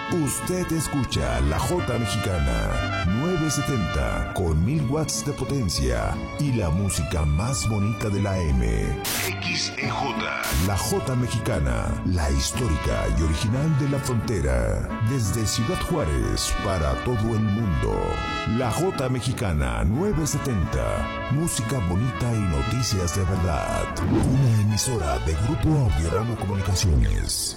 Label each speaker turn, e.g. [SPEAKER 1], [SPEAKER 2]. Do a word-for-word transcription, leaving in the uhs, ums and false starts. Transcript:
[SPEAKER 1] Usted escucha la Jota Mexicana nueve setenta con mil watts de potencia y la música más bonita de la M. X E J. La Jota Mexicana, la histórica y original de la frontera. Desde Ciudad Juárez para todo el mundo. La Jota Mexicana nueve setenta. Música bonita y noticias de verdad. Una emisora de Grupo Audiorama Comunicaciones.